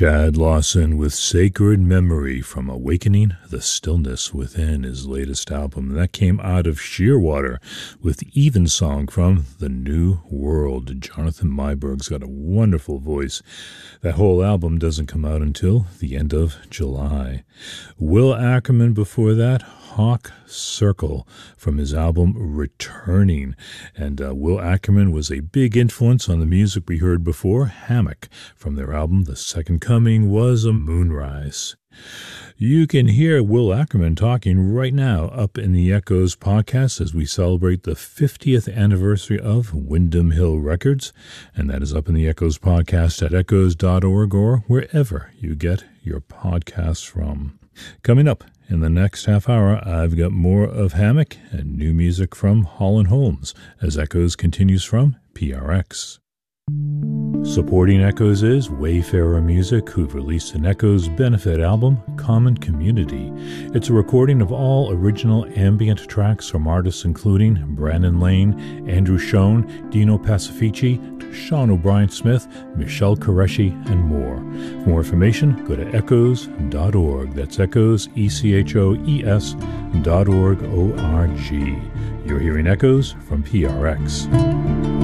Chad Lawson with Sacred Memory from Awakening the Stillness Within, his latest album. That came out of Shearwater with Evensong from The New World. Jonathan Myberg's got a wonderful voice. That whole album doesn't come out until the end of July. Will Ackerman before that, Hawk Circle from his album Returning. And Will Ackerman was a big influence on the music we heard before. Hammock from their album The Second Coming Was a Moonrise. You can hear Will Ackerman talking right now up in the Echoes podcast as we celebrate the 50th anniversary of Windham Hill Records, and that is up in the Echoes podcast at echoes.org or wherever you get your podcasts from. Coming up in the next half hour, I've got more of Hammock and new music from Holland Holmes as Echoes continues from PRX. Supporting Echoes is Wayfarer Music, who've released an Echoes benefit album, Common Community. It's a recording of all original ambient tracks from artists including Brandon Lane, Andrew Schoen, Dino Pacifici, Sean O'Brien Smith, Michelle Qureshi, and more. For more information, go to echoes.org. That's echoes, ECHOES.org, O-R-G. You're hearing Echoes from PRX.